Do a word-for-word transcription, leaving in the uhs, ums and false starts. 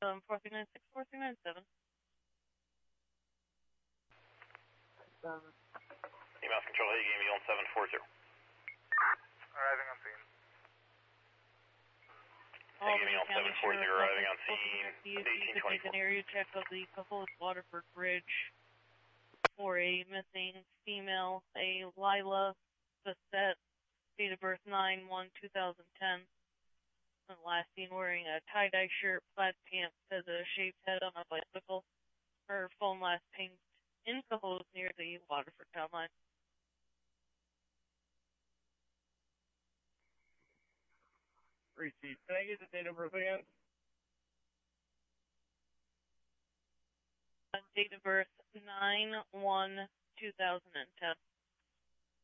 Um, four three nine six, four three nine seven. Um, Email control, hey, game one seven four zero. Arriving on scene. Hey, game one seven four zero, arriving on scene, eighteen twenty-four. An area check of the Cohoes Waterford Bridge for a missing female, a Lila Bassett, date of birth nine one two thousand ten. And last seen wearing a tie-dye shirt, plaid pants, has a shaved head on a bicycle. Her phone last pinged in Cohoes near the Waterford town line. Receipt. Can I get the date of birth again? Date of birth nine one two thousand ten.